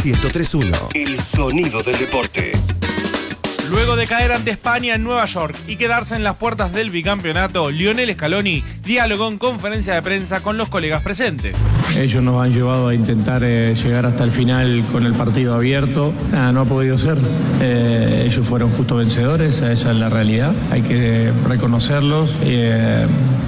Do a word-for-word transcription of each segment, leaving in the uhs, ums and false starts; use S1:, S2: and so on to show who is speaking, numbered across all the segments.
S1: ciento tres punto uno. El sonido del deporte.
S2: Luego de caer ante España en Nueva York y quedarse en las puertas del bicampeonato, Lionel Scaloni dialogó en conferencia de prensa con los colegas presentes.
S3: Ellos nos han llevado a intentar eh, llegar hasta el final con el partido abierto. Nada, no ha podido ser. Eh, ellos fueron justo vencedores, esa es la realidad. Hay que reconocerlos. Eh,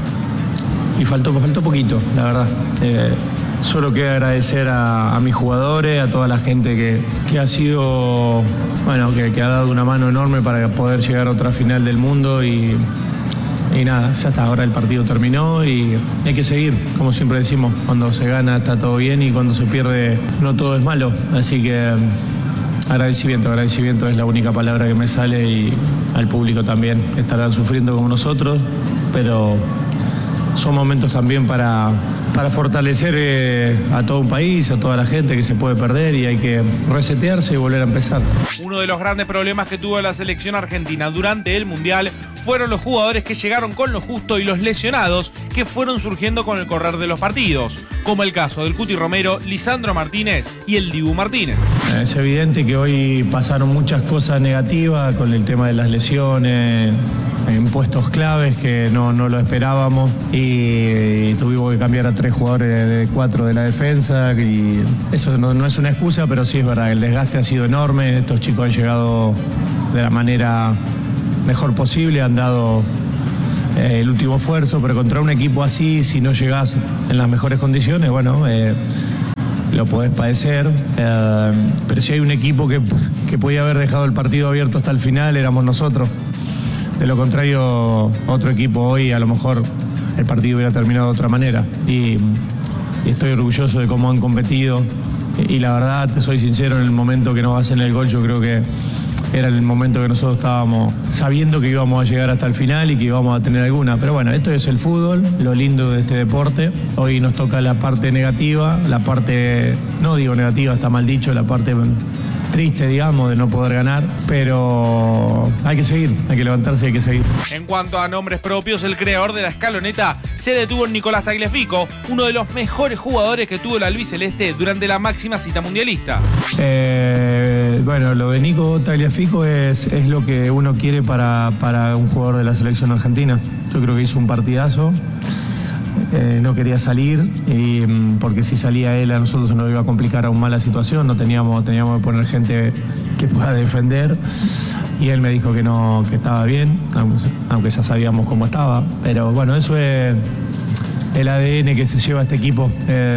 S3: y faltó, faltó poquito, la verdad. Eh, Solo queda agradecer a, a mis jugadores, a toda la gente que, que ha sido, bueno, que, que ha dado una mano enorme para poder llegar a otra final del mundo y, y nada, ya está, ahora el partido terminó y hay que seguir, como siempre decimos, cuando se gana está todo bien y cuando se pierde no todo es malo, así que agradecimiento, agradecimiento es la única palabra que me sale y al público también, estarán sufriendo como nosotros, pero son momentos también para... para fortalecer eh, a todo un país, a toda la gente que se puede perder y hay que resetearse y volver a empezar.
S2: Uno de los grandes problemas que tuvo la selección argentina durante el Mundial fueron los jugadores que llegaron con lo justo y los lesionados que fueron surgiendo con el correr de los partidos, como el caso del Cuti Romero, Lisandro Martínez y el Dibu Martínez.
S3: Es evidente que hoy pasaron muchas cosas negativas con el tema de las lesiones, en puestos claves que no, no lo esperábamos y, y tuvimos que cambiar a tres jugadores de cuatro de la defensa y eso no, no es una excusa, pero sí es verdad, el desgaste ha sido enorme, estos chicos han llegado de la manera mejor posible, han dado eh, el último esfuerzo, pero contra un equipo así, si no llegás en las mejores condiciones, bueno, eh, lo podés padecer, eh, pero si hay un equipo que, que podía haber dejado el partido abierto hasta el final, éramos nosotros. De lo contrario, otro equipo hoy a lo mejor el partido hubiera terminado de otra manera y, y estoy orgulloso de cómo han competido y, y la verdad, te soy sincero, en el momento que nos hacen el gol yo creo que era el momento que nosotros estábamos sabiendo que íbamos a llegar hasta el final y que íbamos a tener alguna, pero bueno, esto es el fútbol, lo lindo de este deporte. Hoy nos toca la parte negativa, la parte, no digo negativa, está mal dicho, la parte triste, digamos, de no poder ganar, pero hay que seguir, hay que levantarse y hay que seguir.
S2: En cuanto a nombres propios, el creador de la escaloneta se detuvo en Nicolás Tagliafico, uno de los mejores jugadores que tuvo la albiceleste durante la máxima cita mundialista.
S3: Eh, bueno, lo de Nico Tagliafico es, es lo que uno quiere para, para un jugador de la selección argentina. Yo creo que hizo un partidazo. Eh, no quería salir y, porque si salía él a nosotros nos iba a complicar aún más la situación, no teníamos, teníamos que poner gente que pueda defender y él me dijo que no, que estaba bien, aunque ya sabíamos cómo estaba, pero bueno, eso es el A D N que se lleva este equipo eh,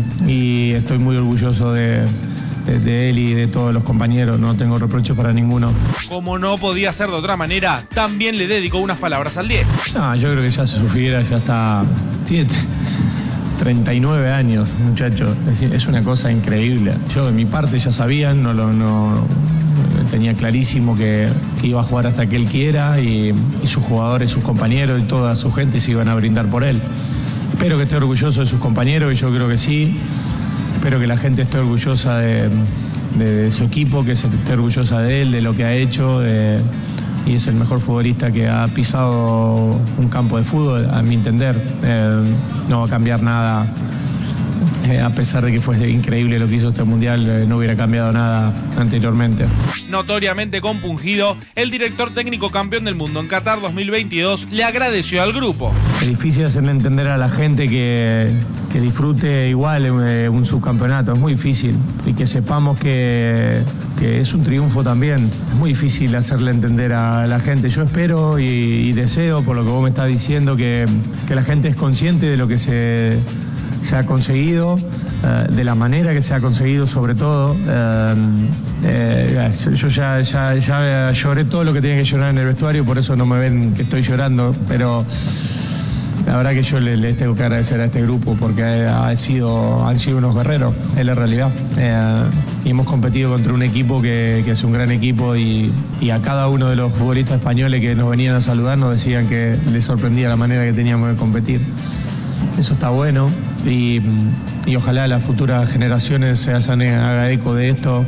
S3: y estoy muy orgulloso de De, de él y de todos los compañeros, no tengo reproches para ninguno.
S2: Como no podía ser de otra manera, también le dedicó unas palabras al diez.
S3: No, yo creo que ya se Figuera ya está, tiene treinta y nueve años, muchacho, es, es una cosa increíble. Yo de mi parte ya sabían, no lo no, tenía clarísimo que, que iba a jugar hasta que él quiera y, y sus jugadores, sus compañeros y toda su gente se iban a brindar por él. Espero que esté orgulloso de sus compañeros y yo creo que sí. Espero que la gente esté orgullosa de, de, de su equipo, que se esté orgullosa de él, de lo que ha hecho. De, y es el mejor futbolista que ha pisado un campo de fútbol, a mi entender. Eh, no va a cambiar nada, eh, a pesar de que fue increíble lo que hizo este mundial, eh, no hubiera cambiado nada anteriormente.
S2: Notoriamente compungido, el director técnico campeón del mundo en Qatar dos mil veintidós le agradeció al grupo.
S3: Es difícil hacerle entender a la gente que, que disfrute igual eh, un subcampeonato, es muy difícil. Y que sepamos que, que es un triunfo también. Es muy difícil hacerle entender a la gente. Yo espero y, y deseo, por lo que vos me estás diciendo, que, que la gente es consciente de lo que se... se ha conseguido, eh, de la manera que se ha conseguido sobre todo. Eh, eh, yo ya, ya, ya lloré todo lo que tenía que llorar en el vestuario, por eso no me ven que estoy llorando, pero la verdad que yo les, les tengo que agradecer a este grupo porque ha sido, han sido unos guerreros, es la realidad. Eh, y hemos competido contra un equipo que, que es un gran equipo y, y a cada uno de los futbolistas españoles que nos venían a saludar nos decían que les sorprendía la manera que teníamos de competir. Eso está bueno y, y ojalá las futuras generaciones se hagan haga eco de esto,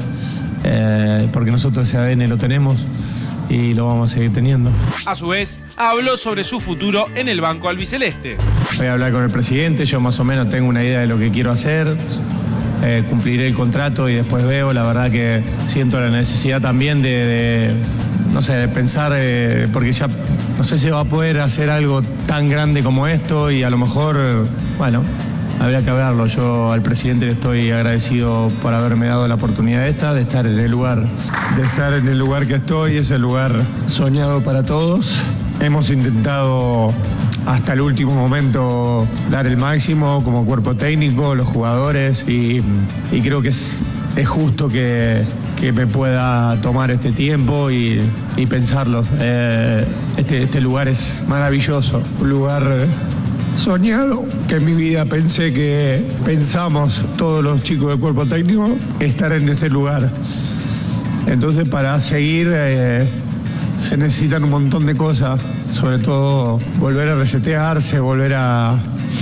S3: eh, porque nosotros ese A D N lo tenemos y lo vamos a seguir teniendo.
S2: A su vez, habló sobre su futuro en el banco albiceleste.
S3: Voy a hablar con el presidente, yo más o menos tengo una idea de lo que quiero hacer. eh, cumpliré el contrato y después veo. La verdad que siento la necesidad también de, de no sé, de pensar, eh, porque ya no sé si va a poder hacer algo tan grande como esto y a lo mejor, bueno, habría que hablarlo. Yo al presidente le estoy agradecido por haberme dado la oportunidad esta, de estar en el lugar, de estar en el lugar que estoy, es el lugar soñado para todos. Hemos intentado hasta el último momento dar el máximo como cuerpo técnico, los jugadores, y, y creo que es, es justo que, que me pueda tomar este tiempo y, y pensarlo. Eh, este, este lugar es maravilloso, un lugar soñado, que en mi vida pensé que pensamos todos los chicos del cuerpo técnico estar en ese lugar. Entonces, para seguir eh, se necesitan un montón de cosas, sobre todo volver a resetearse, volver a,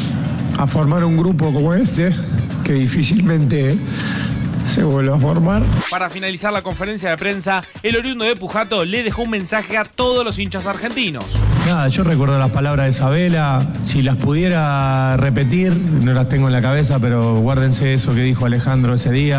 S3: a formar un grupo como este, que difícilmente se vuelve a formar.
S2: Para finalizar la conferencia de prensa, el oriundo de Pujato le dejó un mensaje a todos los hinchas argentinos.
S3: Nada, yo recuerdo las palabras de Sabela, si las pudiera repetir, no las tengo en la cabeza, pero guárdense eso que dijo Alejandro ese día,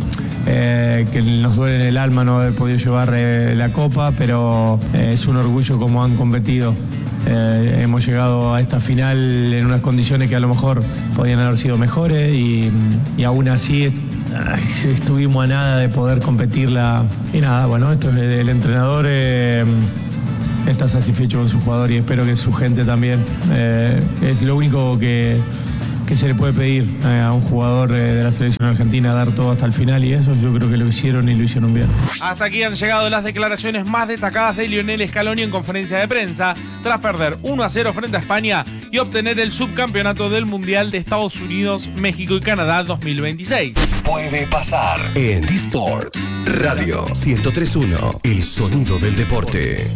S3: eh, que nos duele en el alma no haber podido llevar eh, la copa, pero eh, es un orgullo como han competido. Eh, hemos llegado a esta final en unas condiciones que a lo mejor podían haber sido mejores y, y aún así ay, estuvimos a nada de poder competirla. Y nada, bueno, esto es el entrenador. Eh, Está satisfecho con su jugador y espero que su gente también. Eh, es lo único que, que se le puede pedir eh, a un jugador eh, de la selección argentina, dar todo hasta el final, y eso yo creo que lo hicieron y lo hicieron bien.
S2: Hasta aquí han llegado las declaraciones más destacadas de Lionel Scaloni en conferencia de prensa tras perder uno a cero frente a España y obtener el subcampeonato del Mundial de Estados Unidos, México y Canadá dos mil veintiséis.
S1: Puede pasar en D-Sports Radio ciento tres punto uno, el sonido del deporte.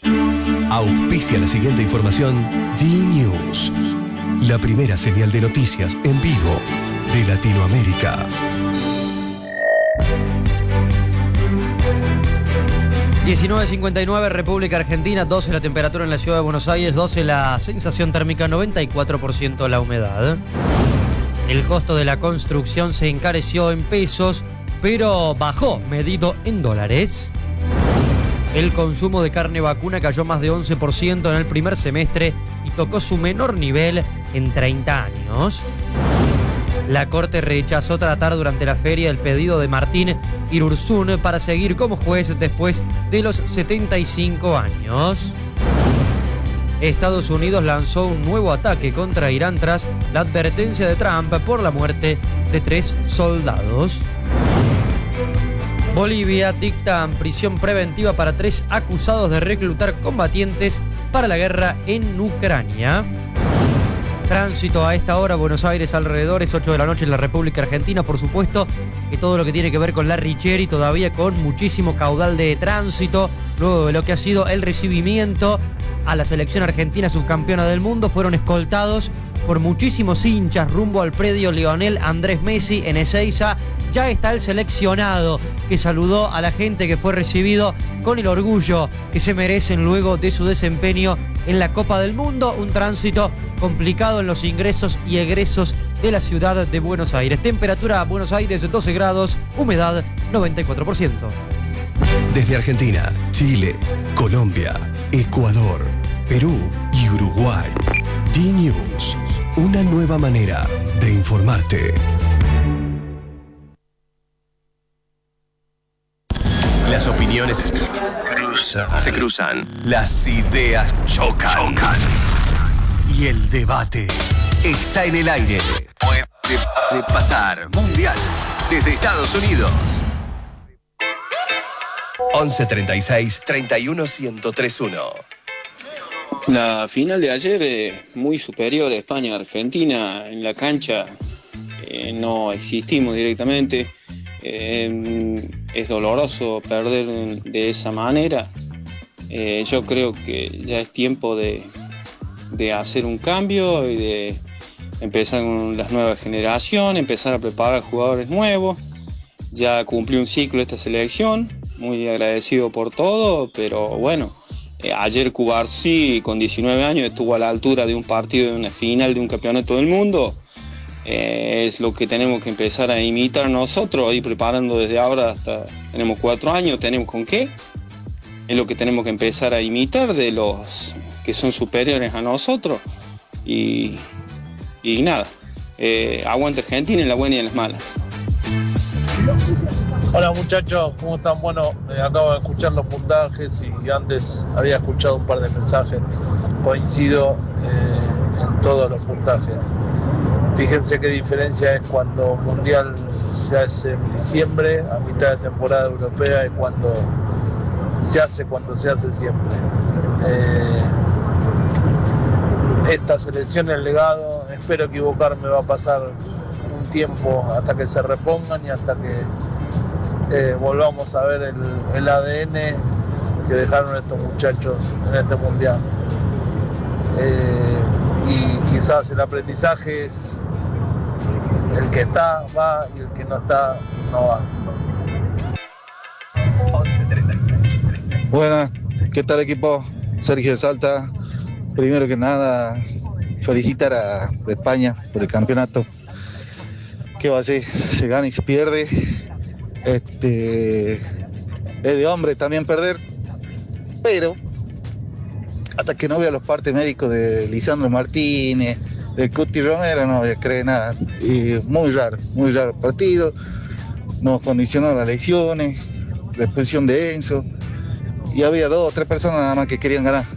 S1: Auspicia la siguiente información D-News, la primera señal de noticias en vivo de Latinoamérica.
S4: diecinueve cincuenta y nueve, República Argentina, doce la temperatura en la ciudad de Buenos Aires, doce la sensación térmica, noventa y cuatro por ciento la humedad. El costo de la construcción se encareció en pesos, pero bajó medido en dólares. El consumo de carne vacuna cayó más de once por ciento en el primer semestre y tocó su menor nivel en treinta años. La Corte rechazó tratar durante la feria el pedido de Martín Irurzun para seguir como juez después de los setenta y cinco años. Estados Unidos lanzó un nuevo ataque contra Irán tras la advertencia de Trump por la muerte de tres soldados. Bolivia dicta prisión preventiva para tres acusados de reclutar combatientes para la guerra en Ucrania. Tránsito a esta hora, Buenos Aires alrededores, ocho de la noche en la República Argentina. Por supuesto que todo lo que tiene que ver con la Richeri todavía con muchísimo caudal de tránsito. Luego de lo que ha sido el recibimiento a la selección argentina subcampeona del mundo, fueron escoltados por muchísimos hinchas rumbo al predio Lionel Andrés Messi en Ezeiza. Ya está el seleccionado que saludó a la gente, que fue recibido con el orgullo que se merecen luego de su desempeño en la Copa del Mundo. Un tránsito complicado en los ingresos y egresos de la ciudad de Buenos Aires. Temperatura Buenos Aires doce grados, humedad noventa y cuatro por ciento.
S1: Desde Argentina, Chile, Colombia, Ecuador, Perú y Uruguay. D-News, una nueva manera de informarte. Las opiniones cruzan, se cruzan, las ideas chocan, chocan. Y el debate está en el aire. Puede pasar Mundial desde Estados Unidos. once treinta y seis, treinta y uno, ciento tres punto uno.
S5: La final de ayer, eh, muy superior a España-Argentina. En la cancha eh, no existimos directamente. Eh, es doloroso perder de esa manera. Eh, yo creo que ya es tiempo de, de hacer un cambio y de empezar con las nuevas generaciones, empezar a preparar jugadores nuevos. Ya cumplió un ciclo esta selección, muy agradecido por todo, pero bueno, eh, ayer Cubarsí con diecinueve años estuvo a la altura de un partido de una final de un campeonato del mundo. eh, es lo que tenemos que empezar a imitar nosotros, ir preparando desde ahora hasta, tenemos cuatro años, tenemos con qué, es lo que tenemos que empezar a imitar de los que son superiores a nosotros, y, y nada, eh, aguante Argentina en la buena y en las malas.
S6: Hola muchachos, ¿cómo están? Bueno, eh, acabo de escuchar los puntajes y antes había escuchado un par de mensajes. Coincido eh, en todos los puntajes. Fíjense qué diferencia es cuando Mundial se hace en diciembre, a mitad de temporada europea, y cuando se hace cuando se hace siempre. Eh, esta selección, el legado, espero equivocarme, va a pasar un tiempo hasta que se repongan y hasta que Eh, volvamos a ver el, el A D N que dejaron estos muchachos en este mundial. Eh, y quizás el aprendizaje es el que está va y el que no está no va.
S7: Buenas, ¿qué tal equipo? Sergio de Salta. Primero que nada, felicitar a España por el campeonato. ¿Qué va a hacer? Se gana y se pierde. Este, es de hombre también perder, pero hasta que no vea los partes médicos de Lisandro Martínez, de Cuti Romero, no voy a creer nada. Y muy raro, muy raro el partido, nos condicionó las lesiones, la expulsión de Enzo, y había dos o tres personas nada más que querían ganar.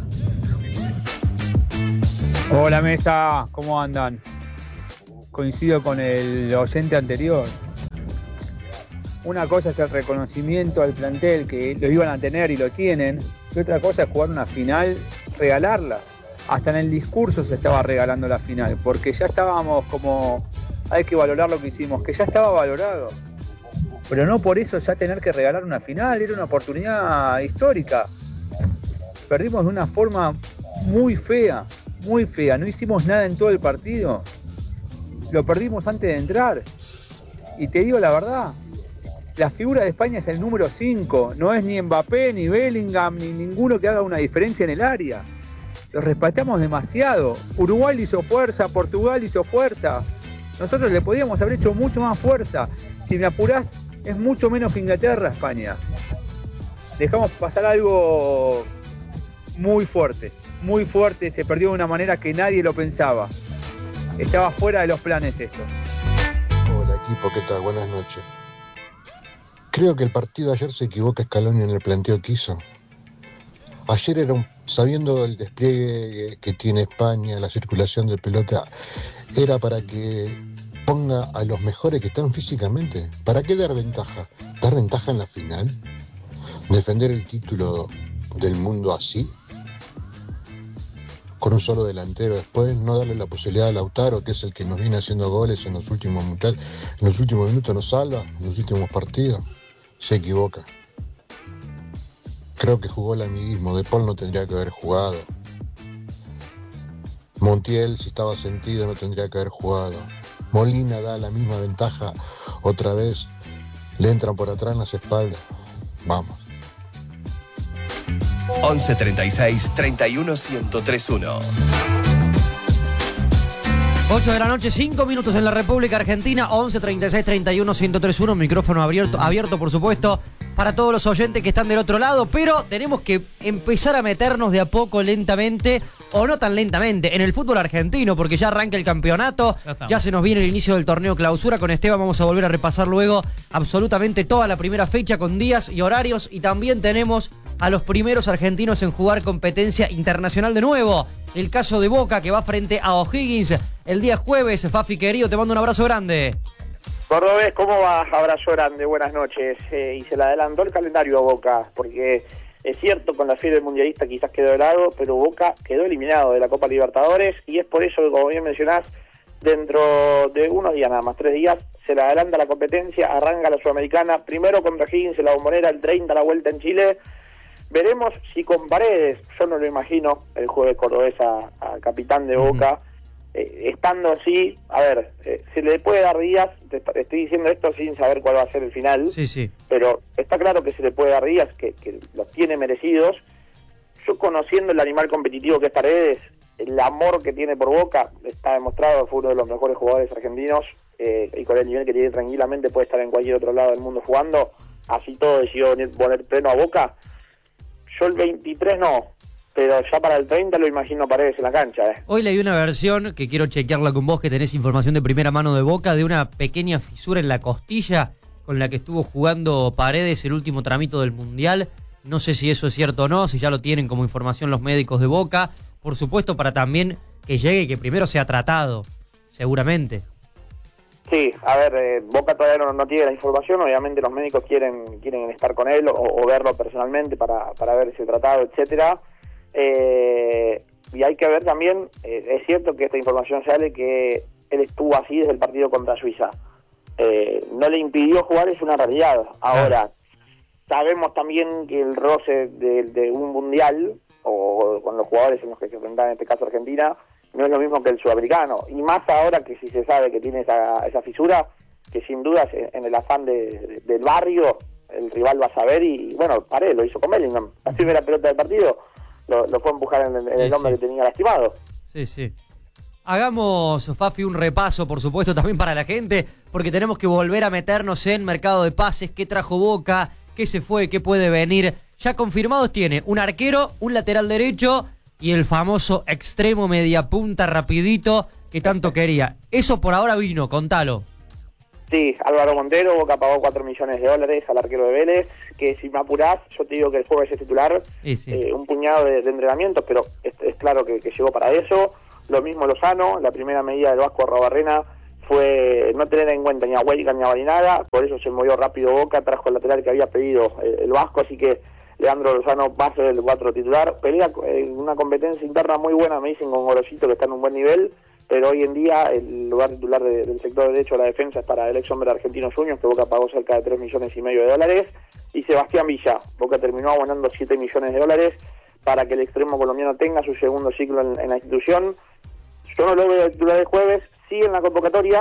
S8: Hola mesa, ¿cómo andan? Coincido con el oyente anterior. Una cosa es el reconocimiento al plantel, que lo iban a tener y lo tienen, y otra cosa es jugar una final, regalarla. Hasta en el discurso se estaba regalando la final, porque ya estábamos como, hay que valorar lo que hicimos, que ya estaba valorado. Pero no por eso ya tener que regalar una final, era una oportunidad histórica. Perdimos de una forma muy fea, muy fea, no hicimos nada en todo el partido. Lo perdimos antes de entrar. Y te digo la verdad, la figura de España es el número cinco, no es ni Mbappé, ni Bellingham, ni ninguno que haga una diferencia en el área. Los respetamos demasiado. Uruguay le hizo fuerza, Portugal hizo fuerza. Nosotros le podíamos haber hecho mucho más fuerza. Si me apurás, es mucho menos que Inglaterra, España. Dejamos pasar algo muy fuerte, muy fuerte, se perdió de una manera que nadie lo pensaba. Estaba fuera de los planes esto.
S9: Hola equipo, ¿qué tal? Buenas noches. Creo que el partido de ayer se equivoca Scaloni en el planteo que hizo. Ayer era un, sabiendo el despliegue que tiene España, la circulación de pelota, era para que ponga a los mejores que están físicamente. ¿Para qué dar ventaja? ¿Dar ventaja en la final? ¿Defender el título del mundo así? Con un solo delantero, después no darle la posibilidad a Lautaro, que es el que nos viene haciendo goles en los últimos muchachos, en los últimos minutos nos salva, en los últimos partidos. Se equivoca. Creo que jugó el amiguismo. De Paul no tendría que haber jugado. Montiel, si estaba sentido, no tendría que haber jugado. Molina da la misma ventaja otra vez. Le entran por atrás en las espaldas. Vamos.
S1: once treinta y seis, treinta y uno, ciento tres uno.
S4: ocho de la noche, cinco minutos en la República Argentina, once treinta y seis, treinta y uno, ciento tres uno, micrófono abierto, abierto por supuesto para todos los oyentes que están del otro lado, pero tenemos que empezar a meternos de a poco lentamente, o no tan lentamente, en el fútbol argentino, porque ya arranca el campeonato, ya, ya se nos viene el inicio del torneo clausura. Con Esteban vamos a volver a repasar luego absolutamente toda la primera fecha con días y horarios, y también tenemos a los primeros argentinos en jugar competencia internacional de nuevo. El caso de Boca, que va frente a O'Higgins el día jueves. Fafi, querido, te mando un abrazo grande.
S10: Cordobés, ¿cómo va? Abrazo grande, buenas noches. Eh, y se le adelantó el calendario a Boca, porque es cierto, con la fiebre mundialista quizás quedó de lado, pero Boca quedó eliminado de la Copa Libertadores, y es por eso que, como bien mencionás, dentro de unos días nada más, tres días, se le adelanta la competencia, arranca la Sudamericana, primero contra O'Higgins en la Bombonera, el treinta la vuelta en Chile. Veremos si con Paredes, yo no lo imagino, el jueves cordobés a, a capitán de Boca, uh-huh. eh, estando así, a ver, eh, se le puede dar días, te, te estoy diciendo esto sin saber cuál va a ser el final,
S4: sí, sí.
S10: Pero está claro que se le puede dar días, que, que los tiene merecidos. Yo, conociendo el animal competitivo que es Paredes, el amor que tiene por Boca está demostrado, fue uno de los mejores jugadores argentinos, eh, y con el nivel que tiene tranquilamente puede estar en cualquier otro lado del mundo jugando, así todo decidió venir, poner pleno a Boca. Yo el veintitrés no, pero ya para el treinta lo imagino Paredes en la cancha. Eh.
S4: Hoy leí una versión, que quiero chequearla con vos, que tenés información de primera mano de Boca, de una pequeña fisura en la costilla con la que estuvo jugando Paredes el último tramito del Mundial. No sé si eso es cierto o no, si ya lo tienen como información los médicos de Boca. Por supuesto, para también que llegue y que primero sea tratado, seguramente.
S10: Sí, a ver, eh, Boca todavía no, no tiene la información, obviamente los médicos quieren quieren estar con él o, o verlo personalmente para, para ver ese tratado, etcétera. Eh, y hay que ver también, eh, es cierto que esta información sale que él estuvo así desde el partido contra Suiza. Eh, no le impidió jugar, es una realidad. Ahora, sabemos también que el roce de, de un mundial, o con los jugadores en los que se enfrentan, en este caso Argentina, no es lo mismo que el sudamericano, y más ahora que si se sabe que tiene esa, esa fisura, que sin dudas en el afán de, de, del barrio, el rival va a saber, y bueno, Paredes lo hizo con Bellingham, la primera pelota del partido, lo, lo fue a empujar en, en el
S4: sí,
S10: hombre
S4: sí.
S10: que tenía lastimado.
S4: Sí, sí. Hagamos, Fafi, un repaso, por supuesto, también para la gente, porque tenemos que volver a meternos en mercado de pases, qué trajo Boca, qué se fue, qué puede venir. Ya confirmados tiene un arquero, un lateral derecho y el famoso extremo media punta rapidito que tanto quería. Eso por ahora vino, contalo.
S10: Sí, Álvaro Montero, Boca pagó cuatro millones de dólares al arquero de Vélez, que si me apurás, yo te digo que el jueves es titular,
S4: sí, sí.
S10: Eh, un puñado de, de entrenamientos, pero es, es claro que, que llegó para eso. Lo mismo Lozano, la primera medida del Vasco Arrobarrena fue no tener en cuenta ni a Huelga ni a Barinaga, por eso se movió rápido Boca, trajo el lateral que había pedido el, el Vasco, así que Leandro Lozano va a ser el cuatro titular. Pelea en una competencia interna muy buena, me dicen, con Gorosito, que está en un buen nivel, pero hoy en día el lugar titular de, del sector derecho de la defensa es para el ex hombre argentino Juniors, que Boca pagó cerca de tres millones y medio de dólares, y Sebastián Villa. Boca terminó abonando siete millones de dólares para que el extremo colombiano tenga su segundo ciclo en, en la institución. Yo no lo veo de titular el jueves, sí en la convocatoria,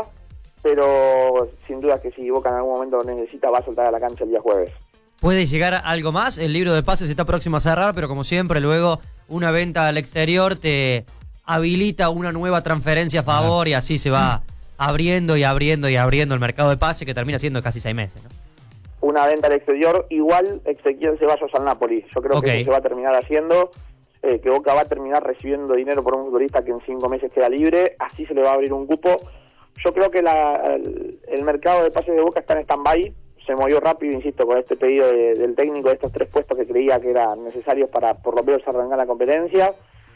S10: pero sin duda que si Boca en algún momento lo necesita, va a saltar a la cancha el día jueves.
S4: ¿Puede llegar algo más? El libro de pases está próximo a cerrar, pero como siempre, luego una venta al exterior te habilita una nueva transferencia a favor y así se va abriendo y abriendo y abriendo el mercado de pases, que termina siendo casi seis meses, ¿no?
S10: Una venta al exterior, igual Ezequiel Ceballos al Napoli. Yo creo
S4: Okay.
S10: que eso se va a terminar haciendo, eh, que Boca va a terminar recibiendo dinero por un futbolista que en cinco meses queda libre, así se le va a abrir un cupo. Yo creo que la, el, el mercado de pases de Boca está en stand-by, se movió rápido, insisto, con este pedido de, del técnico de estos tres puestos que creía que eran necesarios para por lo menos arrancar la competencia,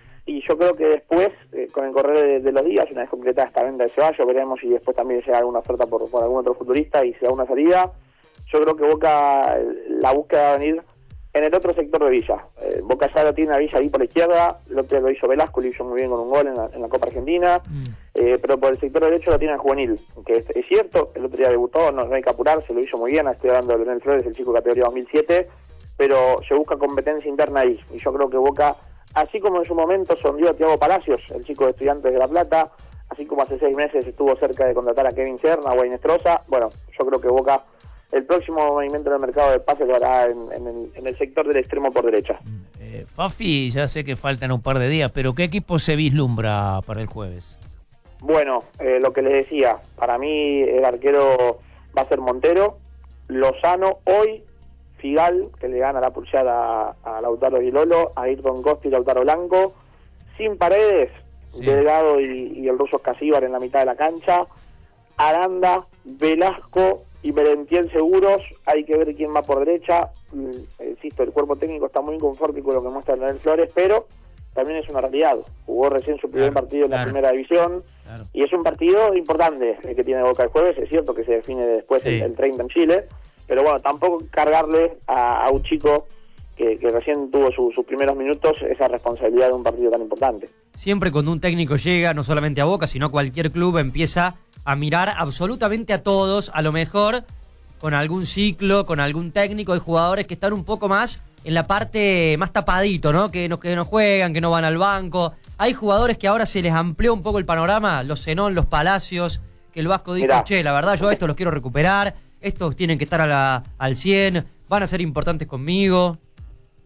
S10: y yo creo que después, eh, con el correr de, de los días, una vez completada esta venta de Ceballos, veremos si después también llega alguna oferta por, por algún otro futbolista y se da una salida. Yo creo que Boca, la búsqueda va a venir en el otro sector de Villa. Eh, Boca ya lo tiene a Villa ahí por la izquierda, el otro lo hizo Velasco, lo hizo muy bien con un gol en la, en la Copa Argentina, mm. eh, pero por el sector derecho lo tiene el juvenil, que es, es cierto, el otro día debutó, no, no hay que apurarse, lo hizo muy bien, estoy hablando de Leonel Flores, el chico categoría dos mil siete, pero se busca competencia interna ahí, y yo creo que Boca, así como en su momento sondió a Thiago Palacios, el chico de Estudiantes de La Plata, así como hace seis meses estuvo cerca de contratar a Kevin Serna o a Inestrosa, bueno, yo creo que Boca, el próximo movimiento del mercado de pases lo hará en, en, el, en el sector del extremo por derecha.
S11: Eh, Fafi, ya sé que faltan un par de días, pero ¿qué equipo se vislumbra para el jueves?
S10: Bueno, eh, lo que les decía, para mí el arquero va a ser Montero, Lozano hoy, Figal, que le gana la pulseada a, a Lautaro Vilolo, a Ayrton Costa y Lautaro Blanco, sin Paredes, sí. Delgado y, y el ruso Casíbar en la mitad de la cancha, Aranda, Velasco y Merentiel seguros, hay que ver quién va por derecha. Insisto, el cuerpo técnico está muy conforme con lo que muestra Leonel Flores, pero también es una realidad. Jugó recién su primer claro, partido en claro. la primera división, claro. y es un partido importante el que tiene Boca el jueves. Es cierto que se define después sí. el, el treinta en Chile, pero bueno, tampoco cargarle a, a un chico que, que recién tuvo su, sus primeros minutos esa responsabilidad de un partido tan importante.
S4: Siempre cuando un técnico llega, no solamente a Boca, sino a cualquier club, empieza a mirar absolutamente a todos, a lo mejor con algún ciclo, con algún técnico. Hay jugadores que están un poco más en la parte más tapadito, ¿no? Que no, que no juegan, que no van al banco. Hay jugadores que ahora se les amplió un poco el panorama, los Zenón, los Palacios, que el Vasco dijo, Mirá. che, la verdad yo a estos los quiero recuperar, estos tienen que estar a la, al cien, van a ser importantes conmigo.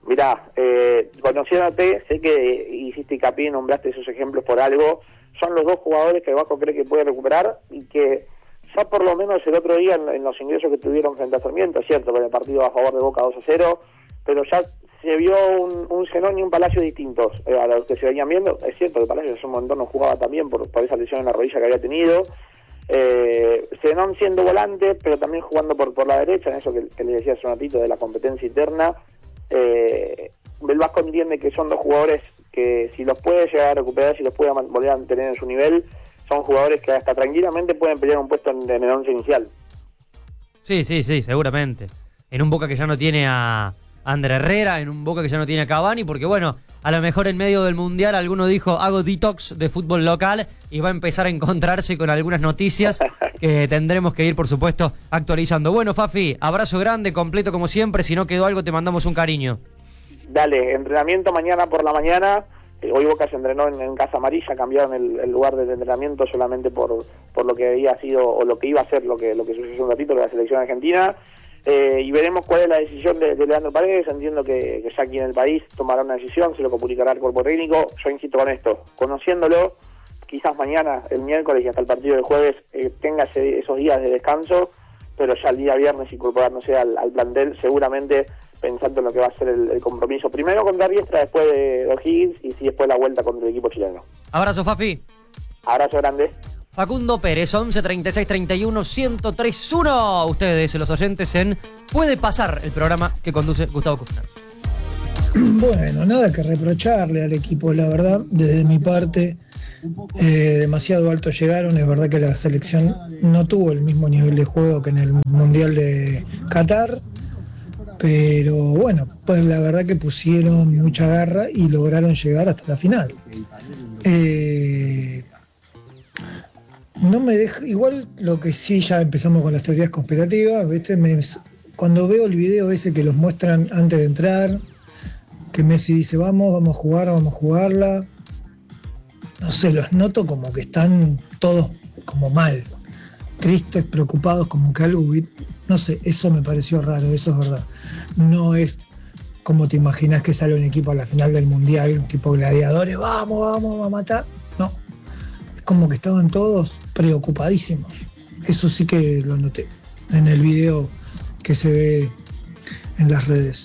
S10: Mirá, eh, conociéndote, sé que hiciste hincapié y nombraste esos ejemplos por algo. Son los dos jugadores que el Vasco cree que puede recuperar y que ya por lo menos el otro día en, en los ingresos que tuvieron frente a Sarmiento, es cierto, con el partido a favor de Boca dos a cero, pero ya se vio un, un Zenón y un Palacio distintos eh, a los que se venían viendo. Es cierto que Palacio hace un montón no jugaba también por, por esa lesión en la rodilla que había tenido. Eh, Zenón siendo volante, pero también jugando por, por la derecha, en eso que, que le decía hace un ratito de la competencia interna. Eh, el Vasco entiende que son dos jugadores que si los puede llegar a recuperar, si los puede volver a mantener en su nivel, son jugadores que hasta tranquilamente pueden pelear un puesto en, en el once inicial.
S4: Sí, sí, sí, seguramente. En un Boca que ya no tiene a Ander Herrera, en un Boca que ya no tiene a Cavani, porque bueno, a lo mejor en medio del Mundial alguno dijo hago detox de fútbol local y va a empezar a encontrarse con algunas noticias que tendremos que ir, por supuesto, actualizando. Bueno, Fafi, abrazo grande, completo como siempre. Si no quedó algo, te mandamos un cariño.
S10: Dale, entrenamiento mañana por la mañana. Eh, hoy Boca se entrenó en, en Casa Amarilla, cambiaron el, el lugar del entrenamiento solamente por por lo que había sido o lo que iba a ser lo que lo que sucedió un ratito de la selección argentina. Eh, y veremos cuál es la decisión de, de Leandro Paredes. Entiendo que, que ya aquí en el país tomará una decisión, se lo comunicará al cuerpo técnico. Yo insisto con esto, conociéndolo, quizás mañana, el miércoles y hasta el partido del jueves eh, tenga ese, esos días de descanso, pero ya el día viernes incorporándose al, al plantel, seguramente pensando en lo que va a ser el, el compromiso, primero contra Riestra, después de O'Higgins y si después la vuelta contra el equipo chileno.
S4: Abrazo, Fafi.
S10: Abrazo grande.
S4: Facundo Pérez, once treinta y seis treinta y uno ciento tres uno. Ustedes, los oyentes, en Puede Pasar, el programa que conduce Gustavo Kufner.
S12: Bueno, nada que reprocharle al equipo, la verdad, desde mi parte, eh, demasiado alto llegaron. Es verdad que la selección no tuvo el mismo nivel de juego que en el Mundial de Qatar, pero bueno, pues la verdad que pusieron mucha garra y lograron llegar hasta la final. Eh... No me deja, igual lo que sí, ya empezamos con las teorías conspirativas, ¿viste? Me, cuando veo el video ese que los muestran antes de entrar, que Messi dice vamos, vamos a jugar, vamos a jugarla, no sé, los noto como que están todos como mal, tristes, preocupados, como que algo, no sé, eso me pareció raro, eso es verdad. No es como te imaginas que sale un equipo a la final del Mundial, tipo gladiadores, vamos, vamos, vamos a matar, no. Como que estaban todos preocupadísimos. Eso sí que lo noté en el video que se ve en las redes.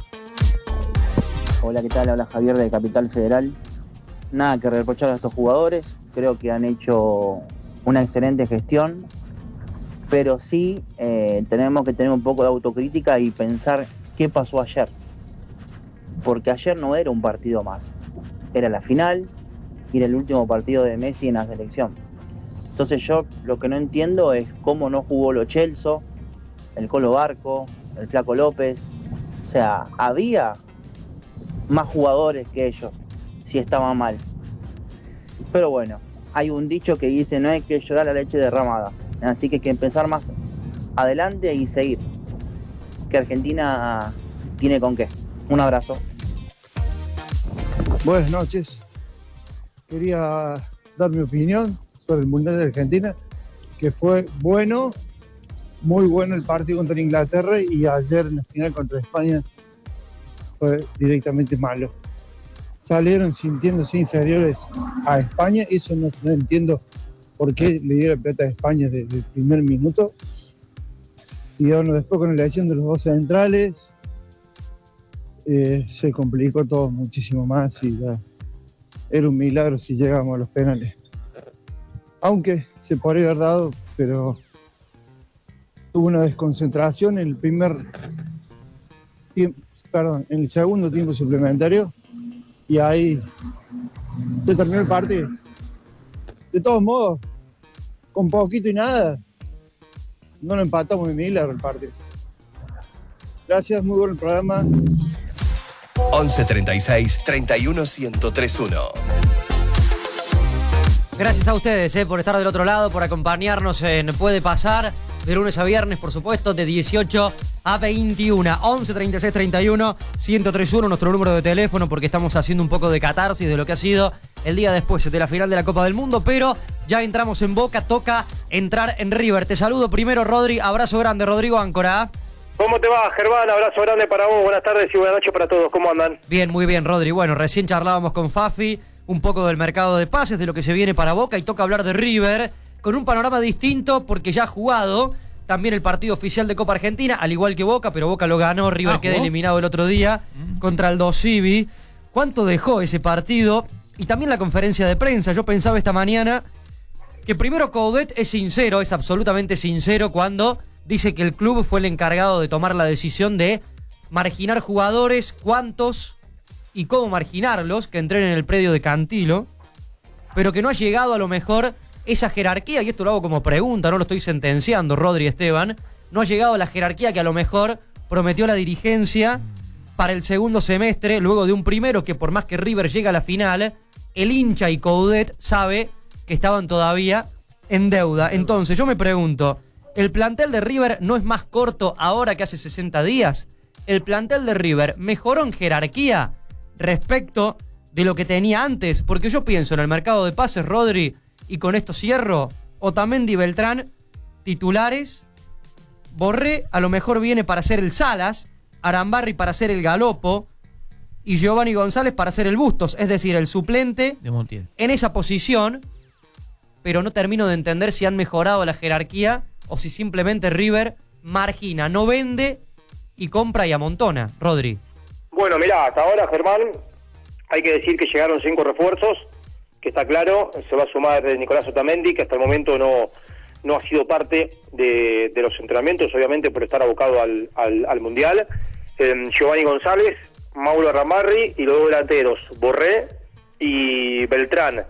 S13: Hola, ¿qué tal? Habla Javier de Capital Federal. Nada que reprochar a estos jugadores. Creo que han hecho una excelente gestión. Pero sí eh, tenemos que tener un poco de autocrítica y pensar qué pasó ayer. Porque ayer no era un partido más. Era la final. Y era el último partido de Messi en la selección. Entonces yo lo que no entiendo es cómo no jugó Lo Celso, el Colo Barco, el Flaco López. O sea, había más jugadores que ellos si estaban mal. Pero bueno, hay un dicho que dice no hay que llorar la leche derramada. Así que hay que empezar más adelante y seguir. Que Argentina tiene con qué. Un abrazo.
S14: Buenas noches. Quería dar mi opinión sobre el Mundial de Argentina, que fue bueno, muy bueno el partido contra Inglaterra, y ayer en la final contra España fue directamente malo. Salieron sintiéndose inferiores a España, eso no, no entiendo por qué le dieron pelota a España desde el primer minuto. Y bueno, después con la elección de los dos centrales eh, se complicó todo muchísimo más y ya era un milagro si llegamos a los penales. Aunque se podría haber dado, pero tuvo una desconcentración en el primer tiempo, perdón, en el segundo tiempo suplementario, y ahí se terminó el partido. De todos modos, con poquito y nada, no lo empatamos de milagro el partido. Gracias, muy bueno el programa.
S1: once treinta y seis treinta y uno ciento tres uno.
S4: Gracias a ustedes eh, por estar del otro lado, por acompañarnos en Puede Pasar, de lunes a viernes, por supuesto, de dieciocho a veintiuno. once treinta y seis treinta y uno ciento tres uno, nuestro número de teléfono, porque estamos haciendo un poco de catarsis de lo que ha sido el día después de la final de la Copa del Mundo, pero ya entramos en Boca, toca entrar en River. Te saludo primero, Rodri, abrazo grande, Rodrigo Áncora.
S15: ¿Cómo te va, Germán? Abrazo grande para vos, buenas tardes y buenas noches para todos. ¿Cómo andan?
S4: Bien, muy bien, Rodri. Bueno, recién charlábamos con Fafi un poco del mercado de pases, de lo que se viene para Boca, y toca hablar de River, con un panorama distinto porque ya ha jugado también el partido oficial de Copa Argentina, al igual que Boca, pero Boca lo ganó, River ah, queda eliminado el otro día mm. contra el Dosivi. ¿Cuánto dejó ese partido? Y también la conferencia de prensa. Yo pensaba esta mañana que primero Coudet es sincero, es absolutamente sincero cuando dice que el club fue el encargado de tomar la decisión de marginar jugadores, cuántos y cómo marginarlos, que entren en el predio de Cantilo, pero que no ha llegado a lo mejor esa jerarquía, y esto lo hago como pregunta, no lo estoy sentenciando, Rodri Esteban, no ha llegado a la jerarquía que a lo mejor prometió la dirigencia para el segundo semestre, luego de un primero que por más que River llega a la final, el hincha y Coudet sabe que estaban todavía en deuda. Entonces yo me pregunto, ¿el plantel de River no es más corto ahora que hace sesenta días? ¿El plantel de River mejoró en jerarquía respecto de lo que tenía antes? Porque yo pienso en el mercado de pases, Rodri, y con esto cierro, Otamendi y Beltrán, titulares, Borré a lo mejor viene para ser el Salas, Arambarri para ser el Galopo, y Giovanni González para ser el Bustos, es decir, el suplente
S11: de Montiel
S4: en esa posición, pero no termino de entender si han mejorado la jerarquía o si simplemente River margina, no vende y compra y amontona. Rodri.
S15: Bueno, mirá, hasta ahora, Germán, hay que decir que llegaron cinco refuerzos, que está claro, se va a sumar Nicolás Otamendi, que hasta el momento no, no ha sido parte de, de los entrenamientos, obviamente por estar abocado al, al, al Mundial. Eh, Giovanni González, Mauro Arambarri y los dos delanteros, Borré y Beltrán.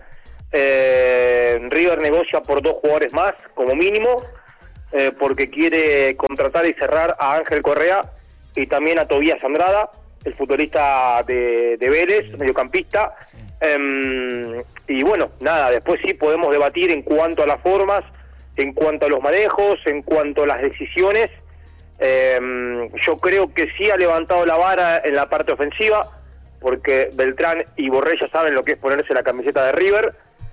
S15: Eh, River negocia por dos jugadores más, como mínimo, eh, porque quiere contratar y cerrar a Ángel Correa y también a Tobías Andrada, el futbolista de, de Vélez, mediocampista. Eh, y bueno, nada, después sí podemos debatir en cuanto a las formas, en cuanto a los manejos, en cuanto a las decisiones. Eh, yo creo que sí ha levantado la vara en la parte ofensiva, porque Beltrán y Borré ya saben lo que es ponerse la camiseta de River,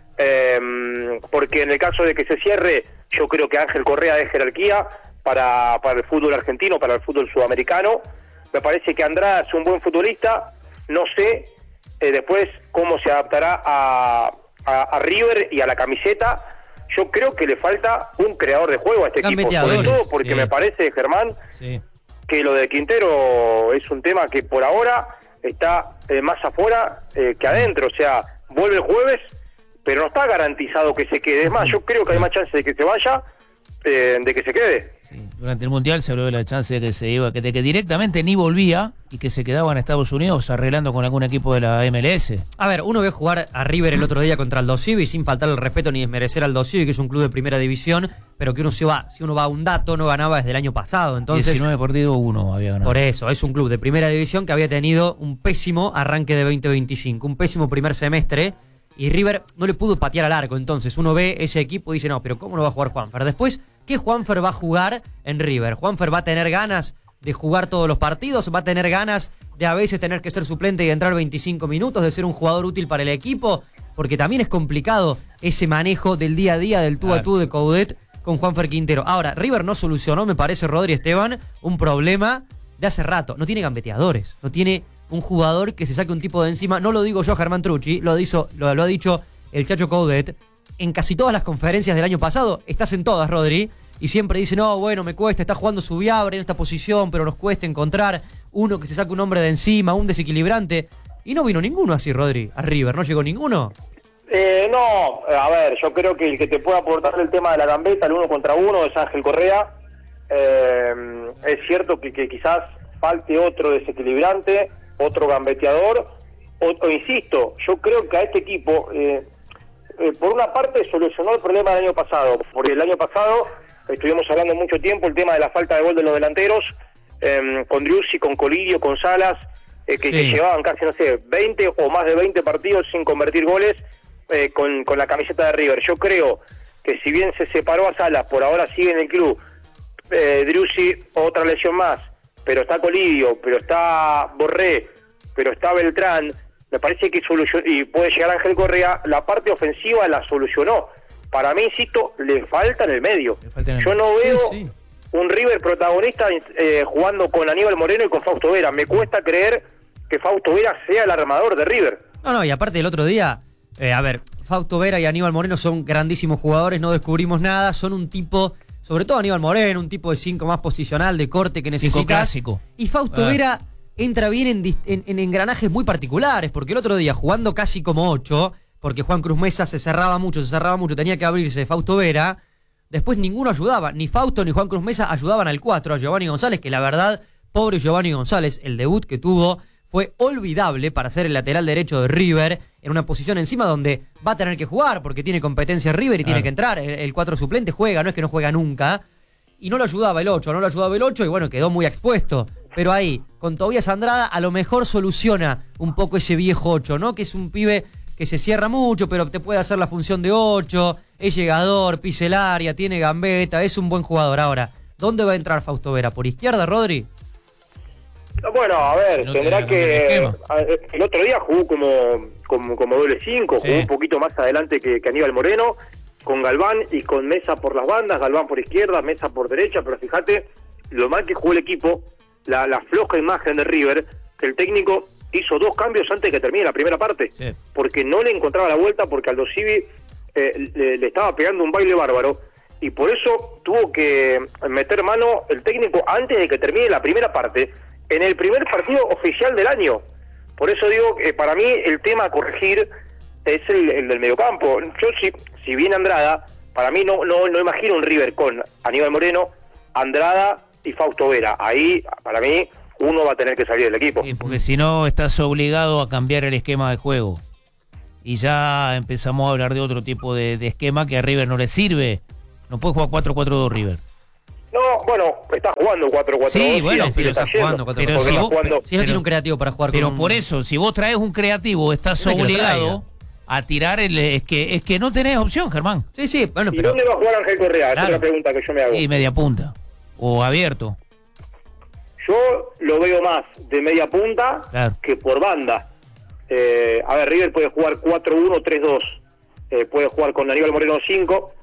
S15: eh, porque en el caso de que se cierre, yo creo que Ángel Correa es jerarquía para, para el fútbol argentino, para el fútbol sudamericano. Me parece que Andrada es un buen futbolista, no sé eh, después cómo se adaptará a, a, a River y a la camiseta. Yo creo que le falta un creador de juego a este equipo, sobre todo porque sí. me parece, Germán, sí. que lo de Quintero es un tema que por ahora está eh, más afuera eh, que adentro. O sea, vuelve el jueves, pero no está garantizado que se quede. Es más, yo creo que hay más chance de que se vaya eh, de que se quede.
S11: Sí. Durante el Mundial se habló de la chance de que se iba, que de que directamente ni volvía y que se quedaba en Estados Unidos arreglando con algún equipo de la M L S.
S4: A ver, uno ve jugar a River el otro día contra el Dosivi sin faltar el respeto ni desmerecer al Dosivi, que es un club de primera división, pero que uno se va, si uno va a un dato, no ganaba desde el año pasado. Entonces,
S11: diecinueve partidos, uno había ganado.
S4: Por eso, es un club de primera división que había tenido un pésimo arranque de veinte veinticinco, un pésimo primer semestre, y River no le pudo patear al arco. Entonces uno ve ese equipo y dice, no, pero ¿cómo no va a jugar Juanfer? Después, ¿qué Juanfer va a jugar en River? Juanfer va a tener ganas de jugar todos los partidos, va a tener ganas de a veces tener que ser suplente y entrar veinticinco minutos, de ser un jugador útil para el equipo, porque también es complicado ese manejo del día a día, del tú a tú de Coudet con Juanfer Quintero. Ahora, River no solucionó, me parece, Rodri Esteban, un problema de hace rato. No tiene gambeteadores, no tiene un jugador que se saque un tipo de encima. No lo digo yo, Germán Trucci, lo, hizo, lo, lo ha dicho el Chacho Coudet en casi todas las conferencias del año pasado. Estás en todas, Rodri, y siempre dice, no, bueno, me cuesta, está jugando Subiabre en esta posición, pero nos cuesta encontrar uno que se saque un hombre de encima, un desequilibrante. Y no vino ninguno así, Rodri, a River, ¿no llegó ninguno?
S15: Eh, no, a ver, yo creo que el que te puede aportar el tema de la gambeta, el uno contra uno, es Ángel Correa. Eh, es cierto que, que quizás falte otro desequilibrante, otro gambeteador, o, o insisto, yo creo que a este equipo, eh, eh, por una parte solucionó el problema del año pasado, porque el año pasado estuvimos hablando mucho tiempo el tema de la falta de gol de los delanteros, eh, con Driussi, con Colidio, con Salas, eh, que, sí. que llevaban casi, no sé, veinte o más de veinte partidos sin convertir goles eh, con, con la camiseta de River. Yo creo que si bien se separó a Salas, por ahora sigue en el club, eh, Driussi, otra lesión más, pero está Colidio, pero está Borré, pero está Beltrán, me parece que solucionó, y puede llegar Ángel Correa, la parte ofensiva la solucionó. Para mí, insisto, le falta en el medio.
S11: En
S15: Yo
S11: el...
S15: no veo,
S11: sí, sí.
S15: un River protagonista eh, jugando con Aníbal Moreno y con Fausto Vera. Me cuesta creer que Fausto Vera sea el armador de River.
S4: No, no, y aparte el otro día, eh, a ver, Fausto Vera y Aníbal Moreno son grandísimos jugadores, no descubrimos nada, son un tipo, sobre todo Aníbal Moreno, un tipo de cinco más posicional, de corte que necesitas.
S11: Clásico.
S4: Y Fausto
S11: Ah.
S4: Vera entra bien en, dis- en, en engranajes muy particulares, porque el otro día jugando casi como ocho, porque Juan Cruz Mesa se cerraba mucho, se cerraba mucho, tenía que abrirse Fausto Vera, después ninguno ayudaba, ni Fausto ni Juan Cruz Mesa ayudaban al cuatro, a Giovanni González, que la verdad, pobre Giovanni González, el debut que tuvo fue olvidable para ser el lateral derecho de River, en una posición encima donde va a tener que jugar, porque tiene competencia River y
S11: Claro.
S4: tiene que entrar, el, el cuatro suplente juega, no es que no juega nunca, y no lo ayudaba el ocho, no lo ayudaba el ocho, y bueno, quedó muy expuesto. Pero ahí, con Tobías Andrada, a lo mejor soluciona un poco ese viejo ocho, ¿no? Que es un pibe que se cierra mucho, pero te puede hacer la función de ocho, es llegador, pisa el área, tiene gambeta, es un buen jugador. Ahora, ¿dónde va a entrar Fausto Vera? ¿Por izquierda, Rodri?
S15: Bueno, a ver,
S11: Si no
S15: tendrá
S11: tenía que cambiar el
S15: que...
S11: esquema.
S15: a- El otro día jugó como, como, como doble cinco,
S11: Sí.
S15: jugó un poquito más adelante que, que Aníbal Moreno, con Galván y con Mesa por las bandas, Galván por izquierda, Mesa por derecha, pero fíjate lo mal que jugó el equipo, la, la floja imagen de River, que el técnico hizo dos cambios antes de que termine la primera parte,
S11: Sí.
S15: porque no le encontraba la vuelta, porque Aldo Civi eh, le, le estaba pegando un baile bárbaro, y por eso tuvo que meter mano el técnico antes de que termine la primera parte, en el primer partido oficial del año. Por eso digo que para mí el tema a corregir es el, el del mediocampo. Yo si, si viene Andrada, para mí no, no, no imagino un River con Aníbal Moreno, Andrada y Fausto Vera. Ahí, para mí, uno va a tener que salir del equipo.
S11: Sí, porque si no estás obligado a cambiar el esquema de juego. Y ya empezamos a hablar de otro tipo de, de esquema que a River no le sirve. No puede jugar cuatro cuatro dos River.
S15: No, bueno, está jugando cuatro cuatro dos.
S11: Sí, bueno, pero
S15: está
S11: está
S15: yendo.
S11: jugando Pero
S15: Porque
S11: si
S15: está
S11: vos-
S15: jugando-
S4: Si no tiene un creativo para jugar
S11: Pero
S4: con un-
S11: por eso, si vos traes un creativo, estás
S4: Tiene que lo
S11: obligado a tirar el... Es que, es que no tenés opción, Germán.
S4: Sí, sí, bueno,
S15: ¿Y dónde va a jugar Ángel Correa? Esa es
S11: Claro.
S15: la pregunta que yo me hago.
S11: Y media punta. O abierto.
S15: Yo lo veo más de media punta
S11: Claro.
S15: que por banda. Eh, a ver, River puede jugar cuatro uno tres dos. Eh, puede jugar con Aníbal Moreno cinco,